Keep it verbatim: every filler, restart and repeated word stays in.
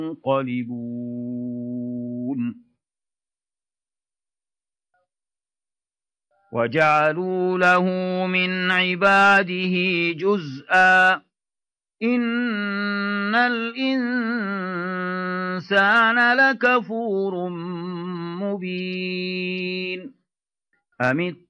ينقلبون وجعلوا له من عباده جزءا إن الإنسان لكفور مبين أم